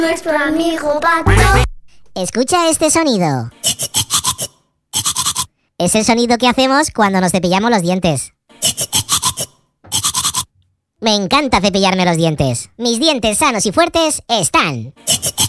Nuestro amigo Pato. Escucha este sonido. Es el sonido que hacemos cuando nos cepillamos los dientes. Me encanta cepillarme los dientes. Mis dientes sanos y fuertes están.